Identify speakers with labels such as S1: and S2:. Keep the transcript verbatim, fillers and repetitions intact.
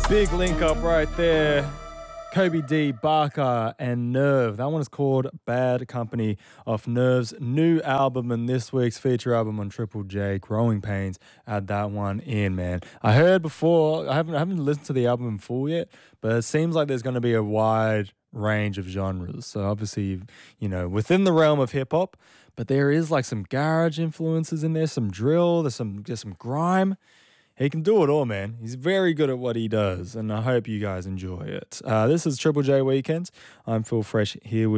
S1: Big link up right there. Kobe D, Barker, and Nerve. That one is called Bad Company off Nerve's new album and this week's feature album on Triple J, Growing Pains. Add that one in, man. I heard before, I haven't, I haven't listened to the album in full yet, but it seems like there's going to be a wide range of genres. So obviously, you know, within the realm of hip hop, but there is like some garage influences in there, some drill, there's some, there's some grime. He can do it all, man. He's very good at what he does, and I hope you guys enjoy it. Uh, this is Triple J Weekends. I'm Phil Fresh here with